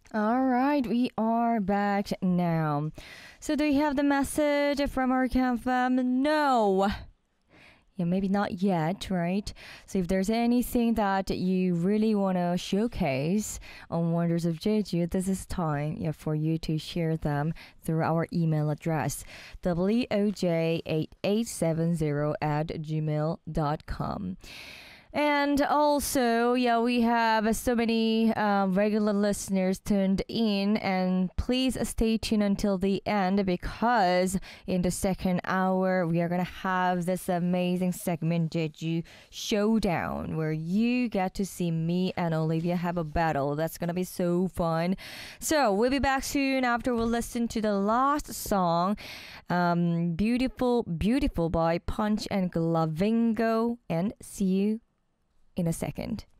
All right, we are back now. So, do you have the message from our camp fam? No. Yeah, maybe not yet, right? So, if there's anything that you really want to showcase on Wonders of Jeju, this is time, yeah, for you to share them through our email address woj8870 at gmail.com. And also, yeah, we have so many regular listeners tuned in, and please stay tuned until the end because in the second hour we are gonna have this amazing segment, Jeju Showdown, where you get to see me and Olivia have a battle. That's gonna be so fun. So we'll be back soon after we listen to the last song, "Beautiful, Beautiful" by Punch and Glavingo, and see you in a second.